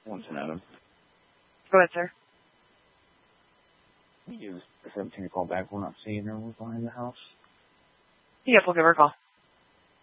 Once an Adam. Go ahead, sir. Can you give the 17 a call back? We're not seeing her. We're behind the house. Yep, we'll give her a call.